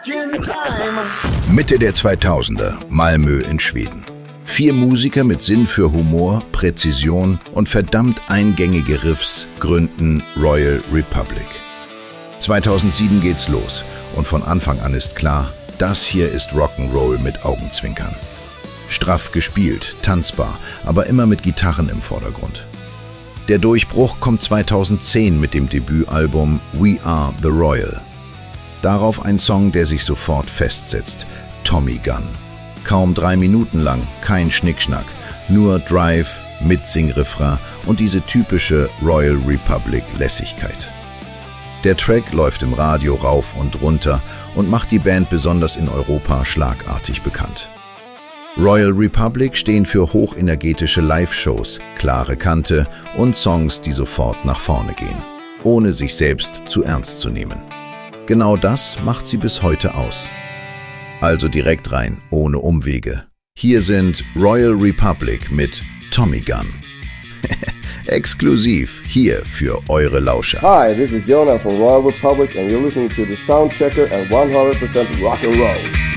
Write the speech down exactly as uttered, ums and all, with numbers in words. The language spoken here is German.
Mitte der zweitausender, Malmö in Schweden. Vier Musiker mit Sinn für Humor, Präzision und verdammt eingängige Riffs gründen Royal Republic. zweitausendsieben geht's los und von Anfang an ist klar, das hier ist Rock'n'Roll mit Augenzwinkern. Straff gespielt, tanzbar, aber immer mit Gitarren im Vordergrund. Der Durchbruch kommt zweitausendzehn mit dem Debütalbum We Are The Royal. Darauf ein Song, der sich sofort festsetzt, Tommy Gun. Kaum drei Minuten lang, kein Schnickschnack, nur Drive, Mitsing-Refrain und diese typische Royal Republic Lässigkeit. Der Track läuft im Radio rauf und runter und macht die Band besonders in Europa schlagartig bekannt. Royal Republic stehen für hochenergetische Live-Shows, klare Kante und Songs, die sofort nach vorne gehen, ohne sich selbst zu ernst zu nehmen. Genau das macht sie bis heute aus. Also direkt rein, ohne Umwege. Hier sind Royal Republic mit Tommy Gun. Exklusiv hier für eure Lauscher. Hi, this is Jonah from Royal Republic and you're listening to the Soundchecker and one hundred percent Rock and Roll.